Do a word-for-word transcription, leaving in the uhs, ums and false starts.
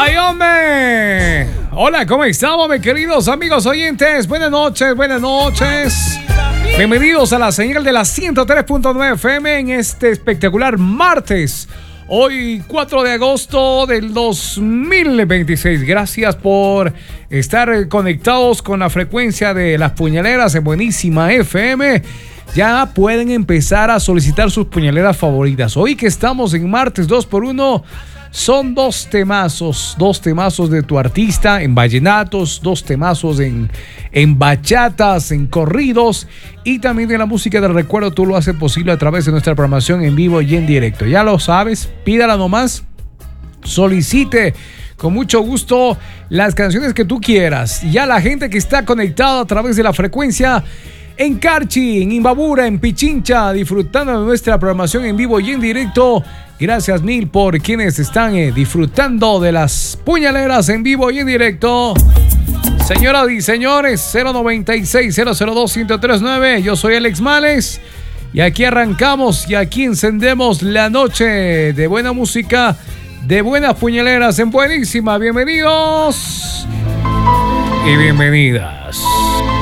¡Ay, hombre! Hola, ¿cómo estamos, mis queridos amigos oyentes? Buenas noches, buenas noches. Bienvenidos a la señal de la ciento tres punto nueve F M en este espectacular martes. Hoy, cuatro de agosto del dos mil veintiséis. Gracias por estar conectados con la frecuencia de las puñaleras en Buenísima F M. Ya pueden empezar a solicitar sus puñaleras favoritas. Hoy que estamos en martes dos por uno, son dos temazos, dos temazos de tu artista en vallenatos, dos temazos en, en bachatas, en corridos y también de la música del recuerdo. Tú lo haces posible a través de nuestra programación en vivo y en directo. Ya lo sabes, pídala nomás, solicite con mucho gusto las canciones que tú quieras. Ya la gente que está conectada a través de la frecuencia en Carchi, en Imbabura, en Pichincha, disfrutando de nuestra programación en vivo y en directo. Gracias mil por quienes están eh, disfrutando de las puñaleras en vivo y en directo. Señoras y señores, cero noventa y seis, cero cero dos, uno cero tres nueve. Yo soy Alex Males y aquí arrancamos y aquí encendemos la noche de buena música, de buenas puñaleras en Buenísima. Bienvenidos y bienvenidas.